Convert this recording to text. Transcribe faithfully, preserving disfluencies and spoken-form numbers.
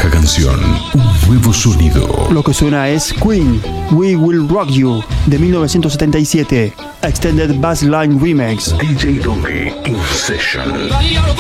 vieja canción, un nuevo sonido. Lo que suena es Queen, We Will Rock You, de mil novecientos setenta y siete, Extended Bassline Remix. D J Donkey in Session.